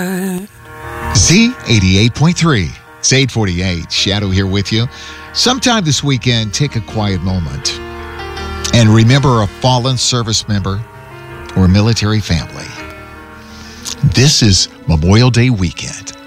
Z88.3. It's 8:48. Shadow here with you. Sometime this weekend, take a quiet moment and remember a fallen service member or military family. This is Memorial Day weekend.